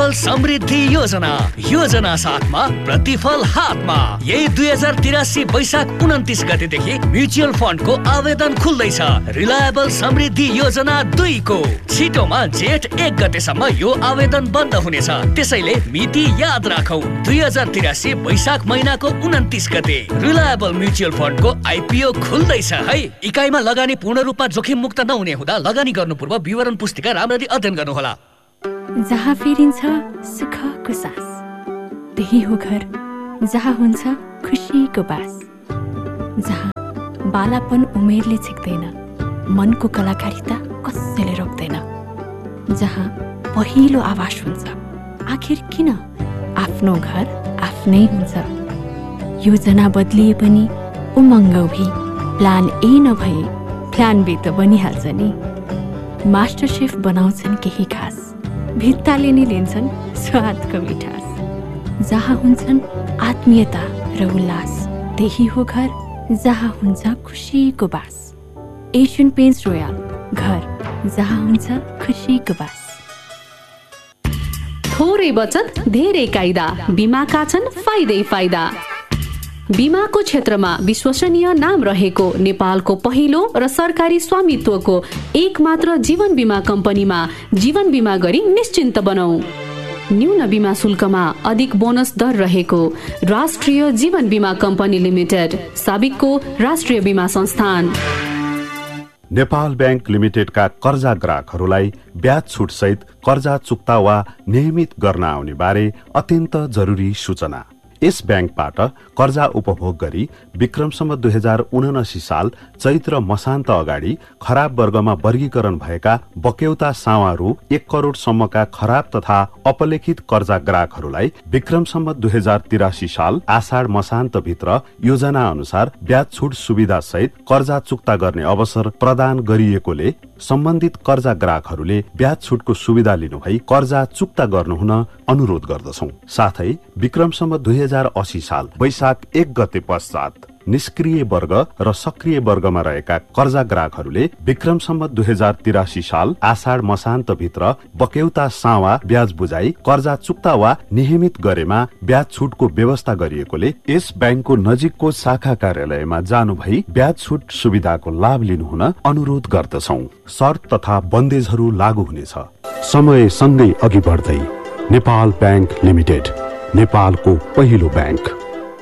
Reliable समृद्धि योजना, योजना साथमा प्रतिफल हातमा। यही 2083 वैशाख 29 गतेदेखि म्युचुअल फन्डको आवेदन खुल्दैछ। रिलायबल समृद्धि योजना 2 को छिटोमा जेठ 1 गतेसम्म यो आवेदन बन्द हुनेछ। त्यसैले मिति याद राखौ, 2083 वैशाख महिनाको 29 गते रिलायबल म्युचुअल फन्डको आइपिओ खुल्दैछ है। इकाइमा लगानी पूर्ण रूपमा जोखिम मुक्त नहुने हुँदा लगानी गर्नु पूर्व विवरण पुस्तिका राम्ररी अध्ययन गर्नुहोला। जहाँ फेरिन्छ सुखको सास, त्यही हो घर जहाँ हुन्छ खुसीको बास। जहाँ बालापन उमेरले छेक्दैन, मनको कलाकारिता कसैले रोक्दैन। जहाँ पहिलो आवाज हुन्छ, आखिर किन आफ्नो घर आफ्नै हुन्छ। योजना बदलिए पनि उमङ्ग उभि, प्लान ए नभए प्लान बी त बनिहाल्छ नि। मास्टर शेफ बनाउँछन् केही खास, भित्ताले नि लिन्छन् स्वादको मिठास। जहाँ हुन्छन् आत्मीयता र उल्लास, त्यही हो घर जहाँ हुन्छ खुसीको बास। एसियन पेन्ट्स रोयल, घर जहाँ हुन्छ खुसीको बास। थोरै बचत धेरै कायदा, बिमाका छन् फाइदै फाइदा। बिमाको क्षेत्रमा विश्वसनीय नाम रहेको नेपालको पहिलो र सरकारी स्वामित्वको एकमात्र जीवन बिमा कम्पनीमा जीवन बिमा गरी निश्चिन्त बनौ। न्यून बिमा शुल्कमा अधिक बोनस दर रहेको राष्ट्रिय जीवन बिमा कम्पनी लिमिटेड, साबिकको राष्ट्रिय बिमा संस्थान। नेपाल बैंक लिमिटेडका कर्जा ग्राहकहरूलाई ब्याज छुट सहित कर्जा चुक्ता वा नियमित गर्न आउने बारे अत्यन्त जरुरी सूचना। यस ब्याङ्कबाट कर्जा उपभोग गरी विक्रमसम्म 2079 साल चैत्र मसान्त अगाडि खराब वर्गमा वर्गीकरण भएका बक्यौता सावा रु 1 करोड सम्मका खराब तथा अपलेखित कर्जा ग्राहकहरूलाई विक्रमसम्म 2083 साल आषाढ मसान्त भित्र योजना अनुसार ब्याज छुट सुविधा सहित कर्जा चुक्ता गर्ने अवसर प्रदान गरिएकोले सम्बन्धित कर्जा ग्राहकहरूले ब्याज छुटको सुविधा लिनुभई कर्जा चुक्ता गर्नुहुन अनुरोध गर्दछौं। साथै विक्रमसम्म 2080 साल वैशाख 1 गते पश्चात निष्क्रिय वर्ग र सक्रिय वर्गमा रहेका कर्जा ग्राहकहरूले विक्रमसम्म 2083 साल आषाढ मसान्त भित्र बक्यौता सावा ब्याज बुझाई कर्जा चुक्ता वा नियमित गरेमा ब्याज छुटको व्यवस्था गरिएकोले यस ब्याङ्कको नजिकको शाखा कार्यालयमा जानु भई ब्याज छुट सुविधाको लाभ लिनुहुन अनुरोध गर्दछौं। शर्त तथा बन्देजहरू लागू हुनेछ। समय सँगै अघि बढ्दै नेपाल बैंक लिमिटेड, नेपालको पहिलो ब्याङ्क।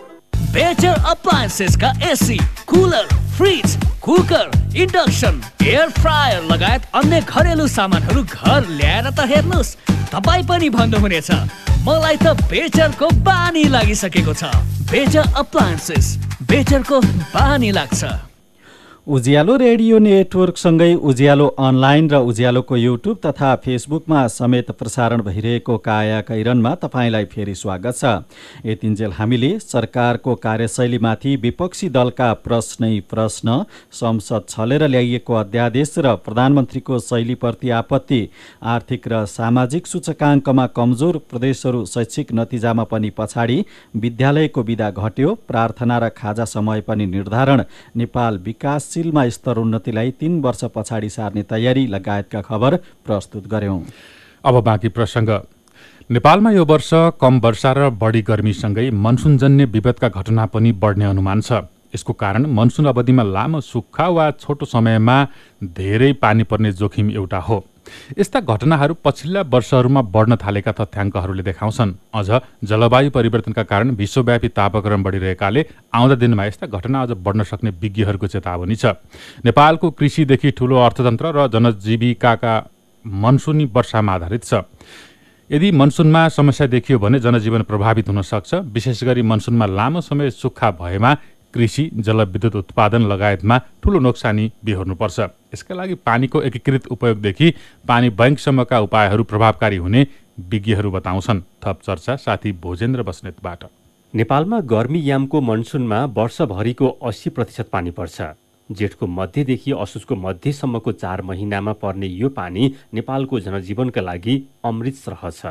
बेटर अप्लायन्सेस का AC, cooler, fridge, cooker, induction, air fryer लगायत अन्य घरेलु सामानहरू घर ल्याएर त हेर्नुस्, तपाई पनि भन्नुहुनेछ मलाई त बेटरको बानी लागिसकेको छ। बेटर अप्लायन्सेस, बेटरको बानी लाग्छ। उज्यालो रेडियो नेटवर्कसँगै उज्यालो अनलाइन र उज्यालोको युट्युब तथा फेसबुकमा समेत प्रसारण भइरहेको काया कैरनमा तपाईँलाई फेरि स्वागत छ। यतिन्जेल हामीले सरकारको कार्यशैलीमाथि विपक्षी दलका प्रश्नै प्रश्न, संसद छलेर ल्याइएको अध्यादेश र प्रधानमन्त्रीको शैलीप्रति आपत्ति, आर्थिक र सामाजिक सूचकाङ्कमा कमजोर प्रदेशहरू शैक्षिक नतिजामा पनि पछाडि, विद्यालयको बिदा घट्यो, प्रार्थना र खाजा समय पनि निर्धारण, नेपाल विकास स्तर उन्नतिलाई 3 वर्ष पछाडि सार्ने तयारी लगायतका खबर प्रस्तुत गर्यौं। अब बाँकी प्रसङ्ग। नेपालमा यो वर्ष कम वर्षा र बढी गर्मीसँगै मनसुनजन्य विपदका घटना पनि बढ्ने अनुमान छ। यसको कारण मनसुन अवधिमा लामो सुक्खा वा छोटो समयमा धेरै पानी पर्ने जोखिम एउटा हो। यस्ता घटनाहरू पछिल्ला वर्षहरूमा बढ्न थालेका तथ्याङ्कहरूले देखाउँछन्। अझ जलवायु परिवर्तनका कारण विश्वव्यापी तापक्रम बढिरहेकाले आउँदा दिनमा यस्ता घटना अझ बढ्न सक्ने विज्ञहरूको चेतावनी छ। नेपालको कृषिदेखि ठूलो अर्थतन्त्र र जनजीविकाका मनसुनी वर्षामा आधारित छ। यदि मनसुनमा समस्या देखियो भने जनजीवन प्रभावित हुन सक्छ। विशेष गरी मनसुनमा लामो समय सुक्खा भएमा कृषि, जलविद्युत उत्पादन लगायतमा ठूलो नोक्सानी बिहोर्नुपर्छ। यसका लागि पानीको एकीकृत उपयोगदेखि पानी बैंकसम्मका उपायहरू प्रभावकारी हुने विज्ञहरू बताउँछन्। थप चर्चा साथी भोजेन्द्र बस्नेतबाट। नेपालमा गर्मी यामको मनसुनमा वर्षभरिको 80% पानी पर्छ। जेठको मध्यदेखि असोजको मध्यसम्मको 4 महिनामा पर्ने यो पानी नेपालको जनजीवनका लागि अमृत रहछ।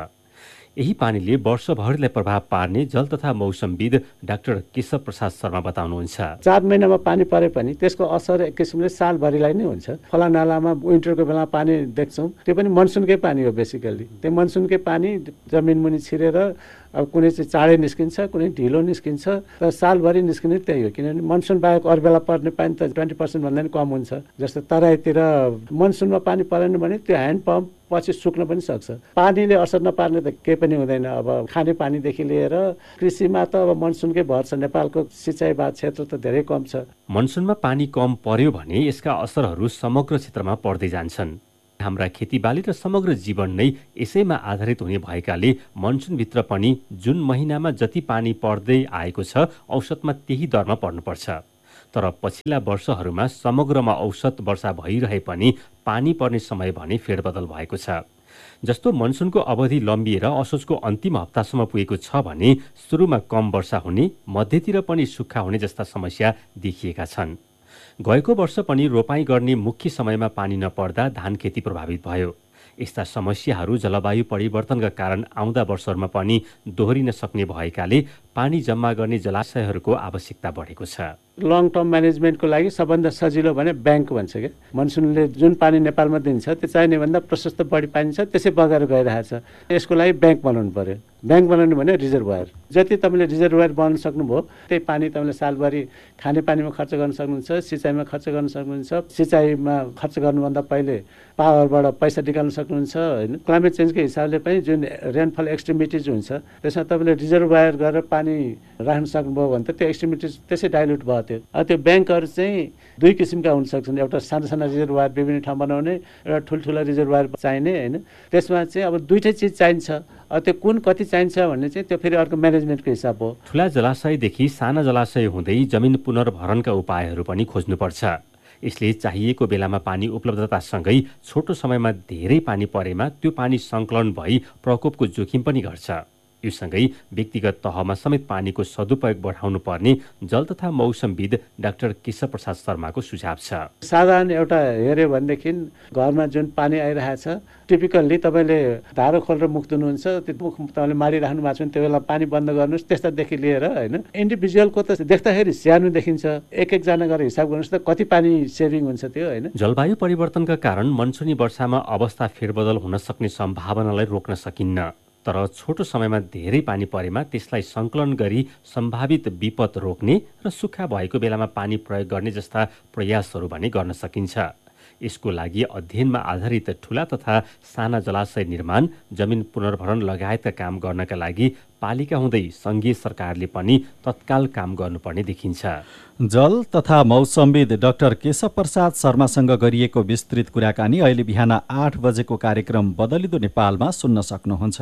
यही पानीले वर्षभरिलाई प्रभाव पार्ने जल तथा मौसमविद डाक्टर केशव प्रसाद शर्मा बताउनुहुन्छ। 4 महिनामा पानी परे पनि त्यसको असर एक किसिमले सालभरिलाई नै हुन्छ। खोला नालामा विन्टरको बेला पानी देख्छौँ, त्यो पनि मनसुनकै पानी हो बेसिकल्ली। त्यो मनसुनकै पानी जमिन मुनि छिरेर अब कुनै चाहिँ चाँडै निस्किन्छ, कुनै ढिलो निस्किन्छ, तर सालभरि निस्किने त्यही हो। किनभने मनसुन बाहेक अरू बेला पर्ने पानी त 20% भन्दा पनि कम हुन्छ। जस्तो तराईतिर मनसुनमा पानी परेन भने त्यो ह्यान्ड पम्प पछि सुक्न पनि सक्छ। पानीले असर नपार्ने त केही पनि हुँदैन। अब खाने पानीदेखि लिएर कृषिमा त अब मनसुनकै भर छ। नेपालको सिँचाइवाद क्षेत्र त धेरै कम छ। मनसुनमा पानी कम पर्यो भने यसका असरहरू समग्र क्षेत्रमा पर्दै जान्छन्। हाम्रा खेतीबाली र समग्र जीवन नै यसैमा आधारित हुने भएकाले मनसुनभित्र पनि जुन महिनामा जति पानी पर्दै आएको छ औसतमा त्यही दरमा पर्नुपर्छ। तर पछिल्ला वर्षहरूमा समग्रमा औसत वर्षा भइरहे पनि पानी पर्ने समय भने फेरबदल भएको छ। जस्तो मनसुनको अवधि लम्बिएर असोजको अन्तिम हप्तासम्म पुगेको छ भने सुरुमा कम वर्षा हुने, मध्यतिर पनि सुक्खा हुने जस्ता समस्या देखिएका छन्। गएको वर्ष पनि रोपाइँ गर्ने मुख्य समयमा पानी नपर्दा धान खेती प्रभावित भयो। यस्ता समस्याहरू जलवायु परिवर्तनका कारण आउँदा वर्षहरूमा पनि दोहोरिन सक्ने भएकाले पानी जम्मा गर्ने जलाशयहरूको आवश्यकता बढेको छ। लङ टर्म म्यानेजमेन्टको लागि सबभन्दा सजिलो भने ब्याङ्क भन्छ क्या। मनसुनले जुन पानी नेपालमा दिन्छ त्यो चाहिने भन्दा प्रशस्त बढी पानी छ, त्यसै बगेर गइरहेछ। यसको लागि ब्याङ्क बनाउनु पर्यो। ब्याङ्क बनाउनु भने रिजर्भर, जति तपाईँले रिजर्भर बनाउन सक्नुभयो त्यही पानी तपाईँले सालभरि खाने पानीमा खर्च गर्न सक्नुहुन्छ, सिँचाइमा खर्च गर्न सक्नुहुन्छ। सिँचाइमा खर्च गर्नुभन्दा पहिले पावरबाट पैसा निकाल्न सक्नुहुन्छ होइन। क्लाइमेट चेन्जको हिसाबले पनि जुन रेनफल एक्सट्रिमिटिज हुन्छ त्यसमा तपाईँले रिजर्भर गरेर पानी राख्न सक्नुभयो भने त त्यो एक्सट्रिमिटिज त्यसै डाइल्युट भयो। त्यो ब्याङ्कहरू चाहिँ दुई किसिमका हुन सक्छन्। एउटा साना साना रिजर्भर विभिन्न ठाउँ बनाउने, एउटा ठुल्ठुला रिजर्भर चाहिने होइन। त्यसमा चाहिँ अब दुईटै चिज चाहिन्छ। त्यो कुन कति चाहिन्छ भन्ने चाहिँ त्यो फेरि अर्को म्यानेजमेन्टको हिसाब हो। ठुला जलाशयदेखि साना जलाशय हुँदै जमिन पुनर्भरणका उपायहरू पनि खोज्नुपर्छ। यसले चाहिएको बेलामा पानी उपलब्धतासँगै छोटो समयमा धेरै पानी परेमा त्यो पानी सङ्कलन भई प्रकोपको जोखिम पनि घट्छ। यो सँगै व्यक्तिगत तहमा समेत पानीको सदुपयोग बढाउनु पर्ने जल तथा मौसमविद डाक्टर केशव प्रसाद शर्माको सुझाव छ। साधारण एउटा हेऱ्यो भनेदेखि घरमा जुन पानी आइरहेछ टिपिकल्ली तपाईँले धारो खोलेर मुख धुनुहुन्छ, त्यो मुख तपाईँले मारिराख्नु भएको छ भने त्यो बेला पानी बन्द गर्नुहोस्। त्यस्तादेखि लिएर होइन इन्डिभिजुअलको त देख्दाखेरि सानो देखिन्छ, एक एकजना गरेर हिसाब गर्नुहोस् त कति पानी सेभिङ हुन्छ त्यो होइन। जलवायु परिवर्तनका कारण मनसुनी वर्षामा अवस्था फेरबदल हुन सक्ने सम्भावनालाई रोक्न सकिन्न। तर छोटो समयमा धेरै पानी परेमा त्यसलाई सङ्कलन गरी सम्भावित विपद रोक्ने र सुक्खा भएको बेलामा पानी प्रयोग गर्ने जस्ता प्रयासहरू भने गर्न सकिन्छ। यसको लागि अध्ययनमा आधारित ठुला तथा साना जलाशय निर्माण, जमिन पुनर्भरण लगायतका काम गर्नका लागि पालिका हुँदै सङ्घीय सरकारले पनि तत्काल काम गर्नुपर्ने देखिन्छ। जल तथा मौसमविद डाक्टर केशव प्रसाद शर्मासँग गरिएको विस्तृत कुराकानी अहिले बिहान 8 बजेको कार्यक्रम बदलिदो नेपालमा सुन्न सक्नुहुन्छ।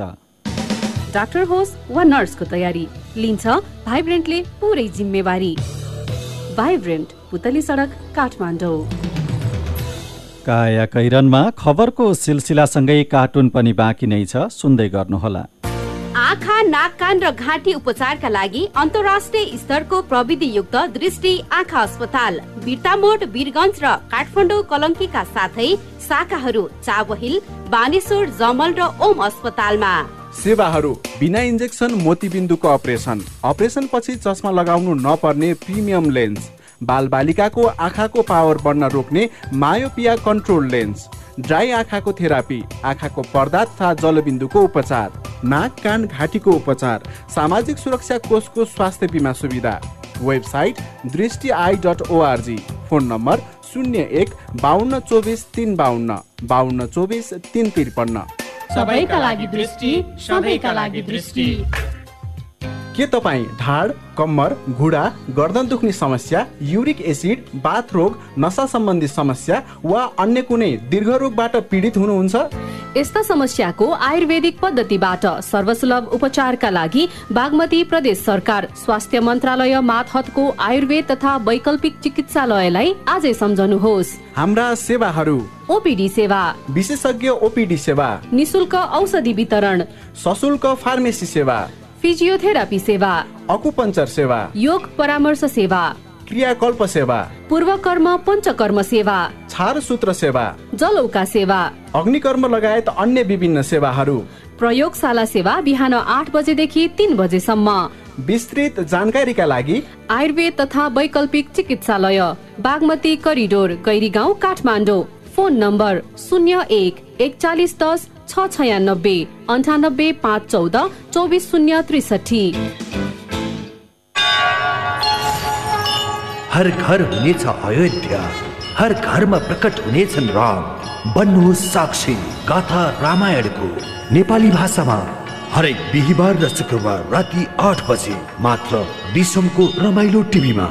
डाक्टर होस् वा नर्सको तयारी लिन्छ भाइब्रेन्टले पुरै जिम्मेवारी। भाइब्रेन्ट, पुतली सडक, काठमाडौँ। काया कैरनमा खबरको सिलसिलासँगै कार्टुन पनि बाँकी नै छ, सुन्दै गर्नुहोला। आँखा, नाक, कान र घाँटी उपचारका लागि अन्तर्राष्ट्रिय स्तरको प्रविधियुक्त दृष्टि आँखा अस्पताल बिर्तामोड, वीरगञ्ज र काठमाडौँ कलङ्कीका साथै शाखाहरू चाबहिल, बानेश्वर, जमल र ओम अस्पतालमा। सेवाहरू बिना इन्जेक्सन मोतीबिन्दुको अपरेसन पछि चस्मा लगाउनु नपर्ने प्रिमियम लेन्स, बालबालिकाको आँखाको पावर बढ्न रोक्ने मायोपिया कन्ट्रोल लेन्स, ड्राई आँखाको थेरापी, आँखाको पर्दा तथा जलबिन्दुको उपचार, नाक, कान, घाँटीको उपचार, सामाजिक सुरक्षा कोषको स्वास्थ्य बिमा सुविधा। Website दृष्टि.org, phone number 01-5224-352, 5224-353। सबैका लागि दृष्टि, सबैका लागि दृष्टि। के तपाईँ ढाड, कम्मर, घुँडा, गर्दन दुख्ने समस्या, युरिक एसिड, बाथ रोग, नशा सम्बन्धी समस्या वा अन्य कुनै दीर्घ रोगबाट पीडित हुनुहुन्छ? यस्ता समस्याको आयुर्वेदिक पद्धतिबाट सर्वसुलभ उपचारका लागि बागमती प्रदेश सरकार स्वास्थ्य मन्त्रालय मातहतको आयुर्वेद तथा वैकल्पिक चिकित्सालयलाई आजै सम्झनुहोस्। हाम्रा सेवाहरू: ओपीडी सेवा, विशेषज्ञ ओपीडी सेवा, निशुल्क औषधि वितरण, सशुल्क फार्मेसी सेवा, फिजियोथेरापी सेवा, अकुपञ्चर सेवा, योग परामर्श सेवा, क्रियाकल्प सेवा, पूर्वकर्म पञ्चकर्म सेवा, छारसूत्र सेवा, जलौका सेवा, अग्निकर्म लगायत अन्य विभिन्न सेवाहरू। प्रयोगशाला सेवा बिहान 8 बजेदेखि 3 बजेसम्म। विस्तृत जानकारीका लागि आयुर्वेद तथा वैकल्पिक चिकित्सालय, Bagmati corridor, Gairigaun, Kathmandu. Phone number 01 4110 696 98 514 24063। हर घर हुनेछ अयोध्या, हर घरमा प्रकट हुनेछन् राम। बन्नुहोस् साक्षी गाथा रामायणको नेपाली भाषामा हरेक बिहिबार र शुक्रबार राति 8 बजे मात्र दिसमको रमाइलो टिभीमा।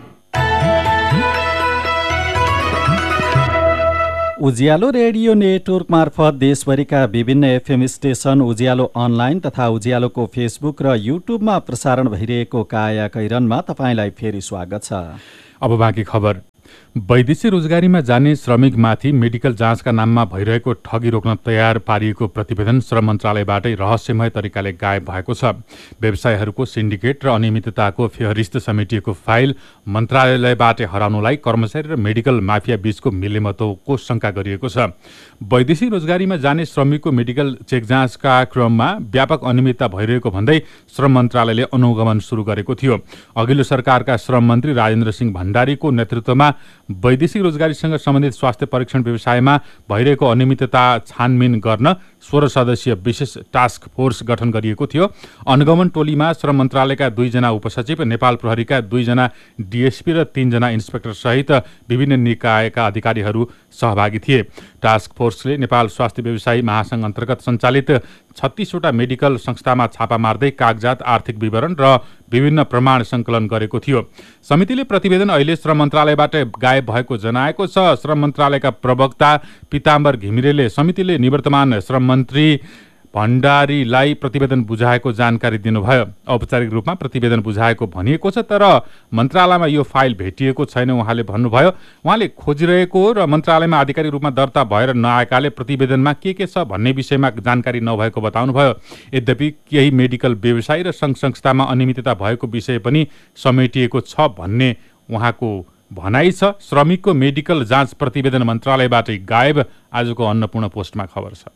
उज्यालो रेडियो नेटवर्क मार्फत देशभरिका विभिन्न एफएम स्टेशन, उज्यालो अनलाइन तथा उज्यालोको फेसबुक र युट्युबमा प्रसारण भइरहेको काया कैरनमा तपाईँलाई फेरि स्वागत छ। अब बाँकी खबर। वैदेशिक रोजगारीमा जाने श्रमिकमाथि मेडिकल जाँचका नाममा भइरहेको ठगी रोक्न तयार पारिएको प्रतिवेदन श्रम मन्त्रालयबाटै रहस्यमय तरिकाले गायब भएको छ। व्यवसायहरूको सिन्डिकेट र अनियमितताको फेहरिस्त समेटिएको फाइल मन्त्रालयबाटै हराउनुलाई कर्मचारी र मेडिकल माफिया बीचको मिलेमतोको शंका गरिएको छ। वैदेशिक रोजगारीमा जाने श्रमिकको मेडिकल चेक जाँचका क्रममा व्यापक अनियमितता भइरहेको भन्दै श्रम मन्त्रालयले अनुगमन सुरु गरेको थियो। अघिल्लो सरकारका श्रम मन्त्री राजेन्द्र सिंह भण्डारीको नेतृत्वमा वैदेशिक रोजगारीसँग सम्बन्धित स्वास्थ्य परीक्षण व्यवसायमा भइरहेको अनियमितता छानबिन गर्न 16 सदस्यीय विशेष टास्क फोर्स गठन गरिएको थियो। अनुगमन टोलीमा श्रम मन्त्रालयका 2 जना उपसचिव, नेपाल प्रहरीका 2 जना डीएसपी र 3 जना इन्सपेक्टर सहित विभिन्न निकायका अधिकारीहरू सहभागी थिए। टास्क फोर्सले नेपाल स्वास्थ्य व्यवसायी महासंघ अन्तर्गत सञ्चालित 36वटा मेडिकल संस्थामा छापा मार्दै कागजात, आर्थिक विवरण र विभिन्न प्रमाण सङ्कलन गरेको थियो। समितिले प्रतिवेदन अहिले श्रम मन्त्रालयबाट गायब भएको जनाएको छ। श्रम मन्त्रालयका प्रवक्ता पीताम्बर घिमिरेले समितिले निवर्तमान श्रम मन्त्री भण्डारीलाई प्रतिवेदन बुझाएको जानकारी दिनुभयो। औपचारिक रूपमा प्रतिवेदन बुझाएको भनिएको छ, तर मन्त्रालयमा यो फाइल भेटिएको छैन उहाँले भन्नुभयो। उहाँले खोजिरहेको र मन्त्रालयमा आधिकारिक रूपमा दर्ता भएर नआएकाले प्रतिवेदनमा के छ भन्ने विषयमा जानकारी नभएको बताउनुभयो। यद्यपि केही मेडिकल व्यवसाय र सङ्घ संस्थामा अनियमितता भएको विषय पनि समेटिएको छ भन्ने उहाँको भनाइ छ। श्रमिकको मेडिकल जाँच प्रतिवेदन मन्त्रालयबाटै गायब, आजको अन्नपूर्ण पोस्टमा खबर छ।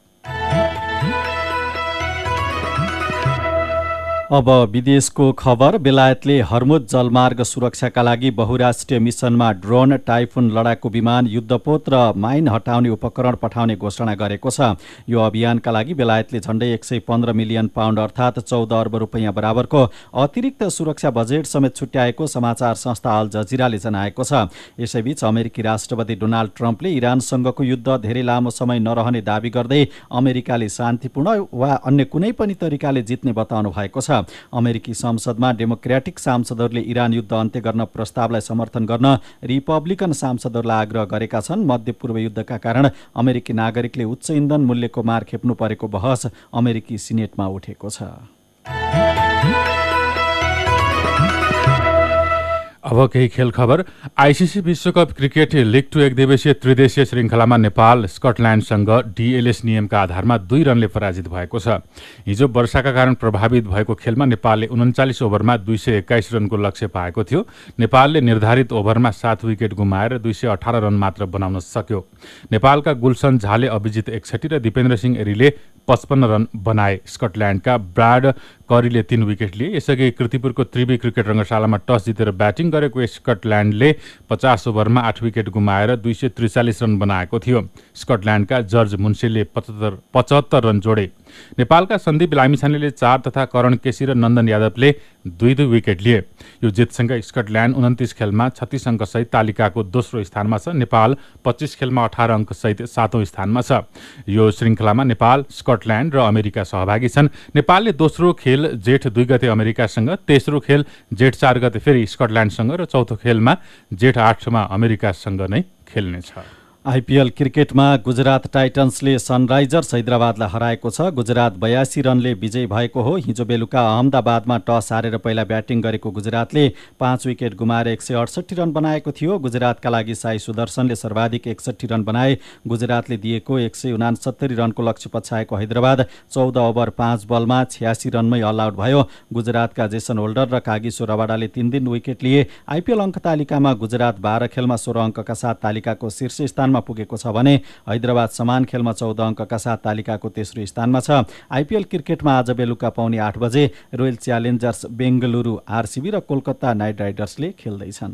अब विदेशको खबर। बेलायतले हर्मुज जलमार्ग सुरक्षाका लागि बहुराष्ट्रिय मिसनमा ड्रोन, टाइफुन लडाकु विमान, युद्धपोत र माइन हटाउने उपकरण पठाउने घोषणा गरेको छ। यो अभियानका लागि बेलायतले झण्डै 115 मिलियन पाउन्ड अर्थात् 14 अर्ब रुपैयाँ बराबरको अतिरिक्त सुरक्षा बजेट समेत छुट्याएको समाचार संस्था अल जजिराले जनाएको छ। यसैबीच अमेरिकी राष्ट्रपति डोनाल्ड ट्रम्पले इरानसँगको युद्ध धेरै लामो समय नरहने दावी गर्दै अमेरिकाले शान्तिपूर्ण वा अन्य कुनै पनि तरिकाले जित्ने बताउनु भएको छ। अमेरिकी संसदमा डेमोक्रेटिक सांसदहरूले इरान युद्ध अन्त्य गर्न प्रस्तावलाई समर्थन गर्न रिपब्लिकन सांसदहरूलाई आग्रह गरेका छन्। मध्य पूर्व युद्धका कारण अमेरिकी नागरिकले उच्च इन्धन मूल्यको मार खेप्नु परेको बहस अमेरिकी सिनेटमा उठेको छ। अब केही खेल खबर। आइसिसी विश्वकप क्रिकेट लिग 2 एकदिवसीय त्रिदेशीय श्रृङ्खलामा नेपाल स्कटल्यान्डसँग डिएलएस नियमका आधारमा 2 रनले पराजित भएको छ। हिजो वर्षाका कारण प्रभावित भएको खेलमा नेपालले 39 ओभरमा 221 रनको लक्ष्य पाएको थियो। नेपालले निर्धारित ओभरमा 7 विकेट गुमाएर 218 रन मात्र बनाउन सक्यो। नेपालका गुलसन झाले, अभिजित 61 र दिपेन्द्र सिंह एरीले 55 रन बनाए। स्कटल्यान्डका ब्राड करीले 3 विकेट लिए। यसअघि कृतिपुरको त्रिवी क्रिकेट रङ्गशालामा टस जितेर ब्याटिङ गरेको स्कटल्यान्डले 50 ओभरमा 8 विकेट गुमाएर 243 रन बनाएको थियो। स्कटल्यान्डका जर्ज मुन्सेले 75 रन जोडे। नेपालका सन्दीप लामिछानेले 4 तथा करण केसी र नन्दन यादवले 2-2 विकेट लिए। यो जितसँगै स्कटल्यान्ड 29 खेलमा 36 अङ्कसहित तालिकाको दोस्रो स्थानमा छ। नेपाल 25 खेलमा 18 अङ्कसहित 7औं स्थानमा छ। यो श्रृङ्खलामा नेपाल, स्कटल्यान्ड र अमेरिका सहभागी छन्। नेपालले दोस्रो खेल जेठ 2 गते अमेरिकासँग, तेस्रो खेल जेठ 4 गते फेरि स्कटल्यान्डसँग र चौथो खेलमा जेठ 8 अमेरिकासँग नै खेल्नेछ। आइपिएल क्रिकेटमा गुजरात टाइटन्सले सनराइजर्स हैदराबादलाई हराएको छ। गुजरात 82 रनले विजयी भएको हो। हिजो बेलुका अहमदाबादमा टस हारेर पहिला ब्याटिङ गरेको गुजरातले 5 विकेट गुमाएर 168 रन बनाएको थियो। गुजरातका लागि साई सुदर्शनले सर्वाधिक 61 रन बनाए। गुजरातले दिएको 169 रनको लक्ष्य पछ्याएको हैदराबाद 14 ओभर 5 बलमा 86 रनमै अल आउट भयो। गुजरातका जेसन होल्डर र कागिसो रबाडाले 3 विकेट लिए। आइपिएल अङ्क तालिकामा गुजरात 12 खेलमा 16 अङ्कका साथ तालिकाको शीर्ष स्थान स्थानमा पुगेको छ भने हैदराबाद समान खेलमा 14 अङ्कका साथ तालिकाको तेस्रो स्थानमा छ। आइपिएल क्रिकेटमा आज बेलुका पाउने 8 बजे रोयल च्यालेन्जर्स बेङ्गलुरू आरसीबी र कोलकाता नाइट राइडर्सले खेल्दैछन्।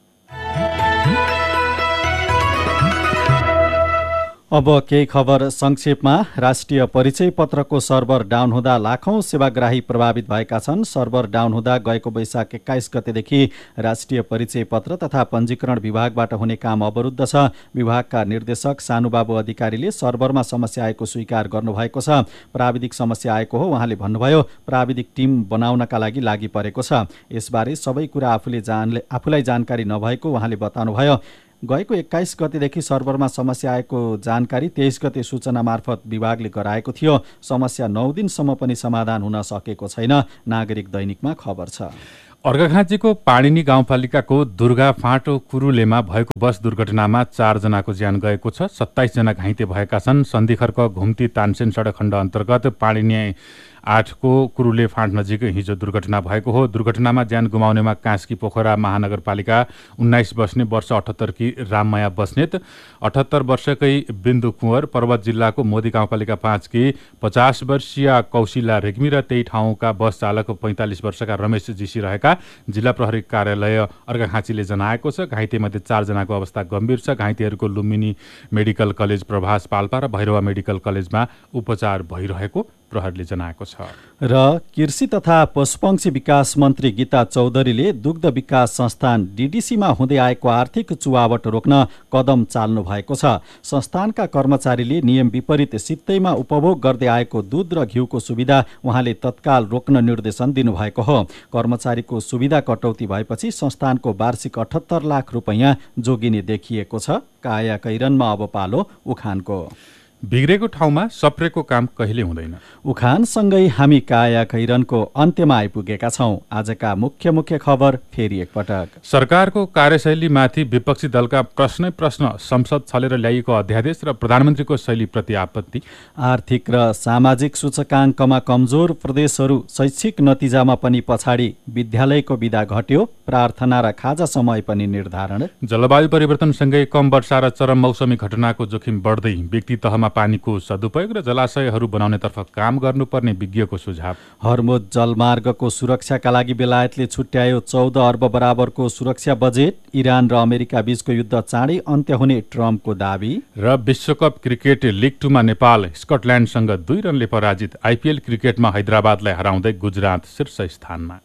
अब केही खबर संक्षेपमा। राष्ट्रिय परिचय पत्रको सर्भर डाउन हुँदा लाखौं सेवाग्राही प्रभावित भएका छन्। सर्भर डाउन हुँदा गएको वैशाख 21 गतेदेखि राष्ट्रिय परिचय पत्र तथा पञ्जीकरण विभागबाट हुने काम अवरुद्ध छ। विभागका निर्देशक सानुबाबु अधिकारीले सर्भरमा समस्या आएको स्वीकार गर्नुभएको छ। प्राविधिक समस्या आएको हो उहाँले भन्नुभयो। प्राविधिक टिम बनाउनका लागि परेको छ। यसबारे सबै कुरा आफूलाई जानकारी नभएको उहाँले बताउनुभयो। गएको 21 गतेदेखि सर्भरमा समस्या आएको जानकारी 23 गते सूचना मार्फत विभागले गराएको थियो। समस्या 9 दिनसम्म पनि समाधान हुन सकेको छैन। नागरिक दैनिकमा खबर छ। अर्घाखाँचीको पाणिनी गाउँपालिकाको दुर्गा फाँटो कुरुलेमा भएको बस दुर्घटनामा 4 जनाको ज्यान गएको छ। 27 जना घाइते भएका छन्। सन्धिखर्क घुम्ती तानसेन सडक खण्ड अन्तर्गत पाणिनी 8 को कुरुले फाँट नजिक हिजो दुर्घटना भएको हो। दुर्घटनामा ज्यान गुमाउनेमा कास्की पोखरा महानगरपालिका 19 बस्ने वर्ष 78 की राममाया बस्नेत, 78 वर्षकै बिन्दु कुँवर, पर्वत जिल्लाको मोदी गाउँपालिका 5 की 50 वर्षीय कौशिला रेग्मी र त्यही ठाउँका बस चालक 45 वर्षका रमेश जीसी रहेका जिल्ला प्रहरी कार्यालय अर्घाखाँचीले जनाएको छ। घाइतेमध्ये 4 जनाको अवस्था गम्भीर छ। घाइतेहरूको लुम्बिनी मेडिकल कलेज प्रभास पाल्पा र भैरवा मेडिकल कलेजमा उपचार भइरहेको प्रहरीले जनाएको छ। र कृषि तथा पशुपक्षी विकास मन्त्री गीता चौधरीले दुग्ध विकास संस्थान डीडीसीमा हुँदै आएको आर्थिक चुवावट रोक्न कदम चाल्नु भएको छ। संस्थानका कर्मचारीले नियम विपरीत सित्तैमा उपभोग गर्दै आएको दूध र घिउको सुविधा उहाँले तत्काल रोक्न निर्देशन दिनुभएको हो। कर्मचारीको सुविधा कटौती भएपछि संस्थानको वार्षिक 78 लाख रुपैयाँ जोगिने देखिएको छ। काया कैरनमा अब पालो उखानको। बिग्रेको ठाउँमा सप्रेको काम कहिले हुँदैन। उखानसँगै हामी काया कैरनको अन्त्यमा आइपुगेका छौं। आजका मुख्य खबर फेरि एकपटक। सरकारको कार्यशैलीमाथि विपक्षी दलका प्रश्न संसद छलेर ल्याइएको अध्यादेश र प्रधानमन्त्रीको शैलीप्रति आपत्ति। आर्थिक र सामाजिक सूचकाङ्कमा कमजोर प्रदेशहरू शैक्षिक नतिजामा पनि पछाडि। विद्यालयको बिदा घट्यो। प्रार्थना र खाजा समय पनि निर्धारण। जलवायु परिवर्तनसँगै कम वर्षा र चरम मौसमी घटनाको जोखिम बढ्दै व्यक्ति तहमा पानीको सदुपयोग र जलाशयहरू बनाउनेतर्फ काम गर्नुपर्ने विज्ञको सुझाव। हर्मुज जलमार्गको सुरक्षाका लागि बेलायतले छुट्यायो 14 अर्ब बराबरको सुरक्षा बजेट। इरान र अमेरिका बीचको युद्ध चाँडै अन्त्य हुने ट्रम्पको दाबी। र विश्वकप क्रिकेट लिग 2 मा नेपाल स्कटल्यान्डसँग 2 रनले पराजित। आइपिएल क्रिकेटमा हैदराबादलाई हराउँदै गुजरात शीर्ष स्थानमा।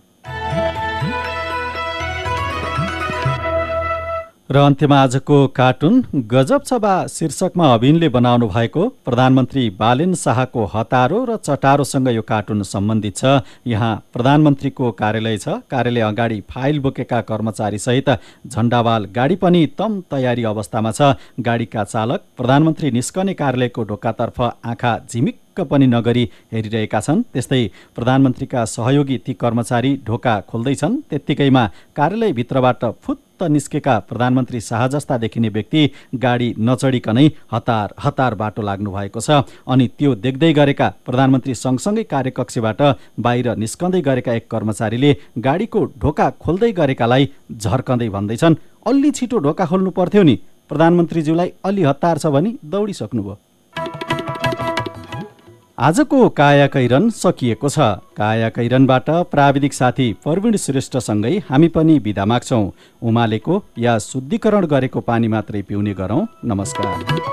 र अन्त्यमा आजको कार्टुन गजब छबा शीर्षकमा अभिनले बनाउनु भएको प्रधानमन्त्री बालेन शाहको हतारो र चटारोसँग यो कार्टुन सम्बन्धित छ। यहाँ प्रधानमन्त्रीको कार्यालय छ। कार्यालय अगाडि फाइल बोकेका कर्मचारी सहित झण्डावाल गाडी पनि तम तयारी अवस्थामा छ। गाडीका चालक प्रधानमन्त्री निस्कने कार्यालयको ढोकातर्फ आँखा झिमिक्क पनि नगरी हेरिरहेका छन्। त्यस्तै प्रधानमन्त्रीका सहयोगी ती कर्मचारी ढोका खोल्दैछन्। त्यत्तिकैमा कार्यालयभित्रबाट फुत्त निस्केका प्रधानमन्त्री शाह जस्ता देखिने व्यक्ति गाडी नचढिकनै हतार बाटो लाग्नु भएको छ। अनि त्यो देख्दै गरेका प्रधानमन्त्री सँगसँगै कार्यकक्षबाट बाहिर निस्कँदै गरेका एक कर्मचारीले गाडीको ढोका खोल्दै गरेकालाई झर्कँदै भन्दैछन्, अलि छिटो ढोका खोल्नु पर्थ्यो नि, प्रधानमन्त्रीज्यूलाई अलि हतार छ भनी दौडिसक्नुभयो। आजको काया कैरन सकिएको छ। काया कैरनबाट प्राविधिक साथी प्रवीण श्रेष्ठसँगै हामी पनि बिदा माग्छौं। उमालेको या शुद्धिकरण गरेको पानी मात्रै पिउने गरौँ। नमस्कार।